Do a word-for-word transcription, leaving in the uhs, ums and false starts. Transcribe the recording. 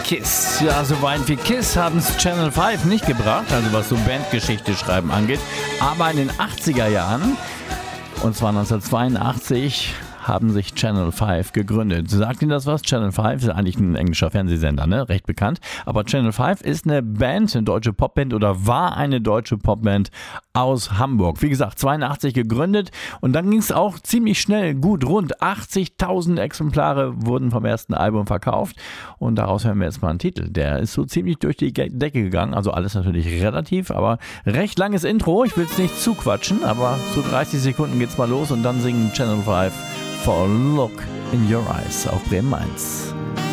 Kiss. Ja, so weit wie Kiss haben es Channel fünf nicht gebracht, also was so Bandgeschichte schreiben angeht. Aber in den achtziger Jahren, und zwar neunzehnhundertzweiundachtzig, haben sich Channel fünf gegründet. Sagt Ihnen das was? Channel fünf ist eigentlich ein englischer Fernsehsender, ne? Recht bekannt. Aber Channel fünf ist eine Band, eine deutsche Popband oder war eine deutsche Popband aus Hamburg. Wie gesagt, zweiundachtzig gegründet und dann ging es auch ziemlich schnell gut. Rund achtzigtausend Exemplare wurden vom ersten Album verkauft und daraus hören wir jetzt mal einen Titel. Der ist so ziemlich durch die Decke gegangen, also alles natürlich relativ, aber recht langes Intro. Ich will es nicht zuquatschen, aber so dreißig Sekunden geht's mal los und dann singen Channel fünf For a Look in Your Eyes auf Bremen eins.